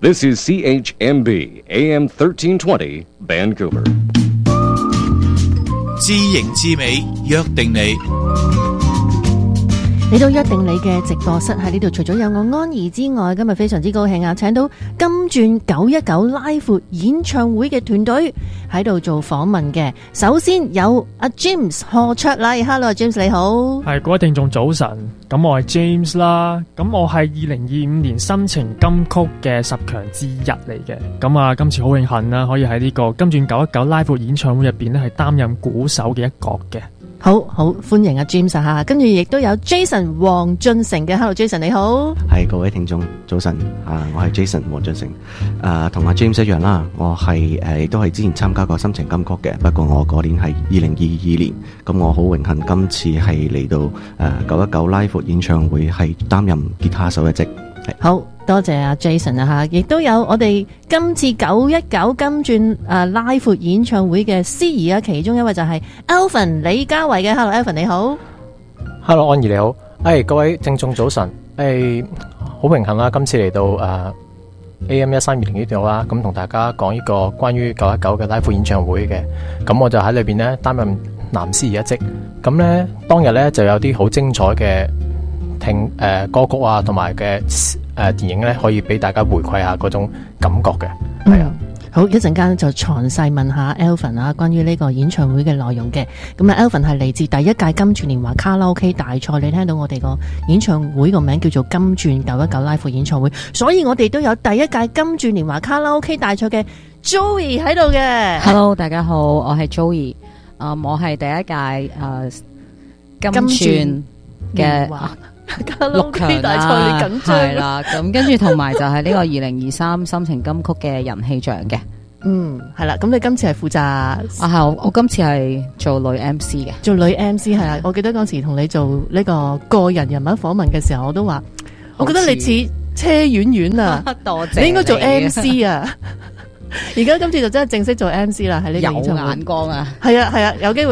This is CHMB AM 1320 Vancouver。 知型知美，約定你。 嚟到約定你嘅直播室喺呢度，除咗有我安怡之外，今日非常之高興啊，請到金鑽919拉闊演唱會嘅團隊喺度做訪問嘅。首先有阿 James 何卓麗 ，Hello James 你好。 係各位聽眾早晨，咁我係 James 啦，咁我係2025年心情金曲嘅10強之一嚟嘅，咁啊今次好榮幸啦，可以喺呢個金鑽919拉闊演唱會入邊咧係擔任鼓手嘅一角嘅。好歡迎阿 James 吓，跟住亦都有 Jason 黃俊成嘅 ，Hello Jason 你好。 係各位聽眾早晨，我係 Jason 黃俊成，同阿 James 一樣啦，我係亦都係之前參加過心情金曲嘅，不過我嗰年係2022年，咁我好榮幸今次係嚟到919拉闊演唱會係擔任吉他手一職。 好多謝阿 Jason 啊吓，亦都有我哋今次919金鑽拉闊演唱會嘅司儀啊，其中一位就係 Alvin 李家維嘅。 Hello Alvin 你好。 Hello 安怡你好。各位聽眾早晨。好榮幸啦，今次嚟到AM 1320呢度啦，咁同大家講呢個關於919嘅拉闊演唱會嘅，咁我就喺裏邊呢擔任男司儀一職。咁呢當日呢就有啲好精彩嘅歌曲啊，同埋嘅電影咧，可以俾大家回饋下嗰種感覺嘅。係啊， 好，一陣間就詳細問下 Alvin 啊，關於呢個演唱會嘅內容嘅。咁啊 Alvin 係嚟自第一屆金鑽年華卡拉 OK 大賽，你聽到我哋個演唱會個名叫做金鑽919拉闊演唱會，所以我哋都有第一屆金鑽年華卡拉 OK 大賽嘅 Joey 喺度嘅。 Hello 大家好，我係 Joey，我係第一屆金鑽嘅卡拉 OK 大賽，你緊張係啦，咁跟住同埋就係呢個2023心情金曲嘅人氣獎嘅。 係啦，咁你今次係負責係我今次係做女 MC 嘅， 做女 MC 係啦。我記得嗰時同你做呢個人物訪問嘅時候，我都話，我覺得你似車婉婉啊， 多謝你應該做 MC 啊。而家今次就真係正式做 MC 啦，喺呢個演唱會。 有眼光啊， 係啊，有機會。